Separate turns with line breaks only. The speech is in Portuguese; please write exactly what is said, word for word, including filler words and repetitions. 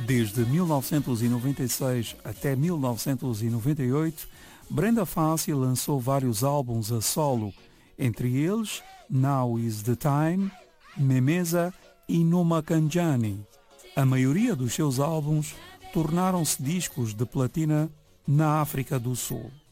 Desde mil novecentos e noventa e seis até mil novecentos e noventa e oito, Brenda Fassie lançou vários álbuns a solo, entre eles Now Is The Time, Memeza e Numa Kanjani. A maioria dos seus álbuns tornaram-se discos de platina na África do Sul.